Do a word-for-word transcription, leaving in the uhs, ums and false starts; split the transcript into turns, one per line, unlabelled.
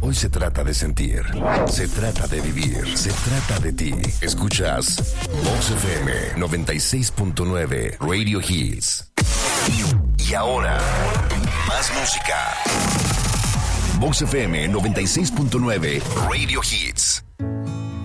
Hoy se trata de sentir, se trata de vivir, se trata de ti. Escuchas Vox F M noventa y seis punto nueve Radio Hits. Y ahora, más música. Vox F M noventa y seis punto nueve Radio Hits.